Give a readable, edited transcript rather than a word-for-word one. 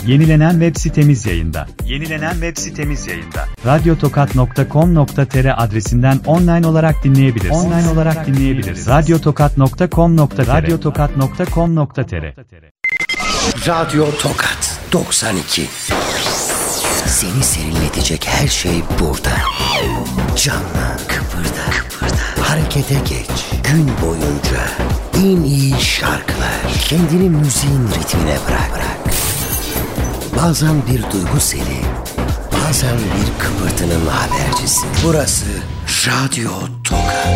Yenilenen web sitemiz yayında. Radyotokat.com.tr adresinden online olarak dinleyebilirsiniz. Radyotokat.com.tr Radyo Tokat 92. Seni serinletecek her şey burada. Canlı, kıpırda, harekete geç. Gün boyunca en iyi şarkılar. Kendini müziğin ritmine bırak. Bazen bir duygu seli, bazen bir kıpırtının habercisi. Burası Radyo Tokat.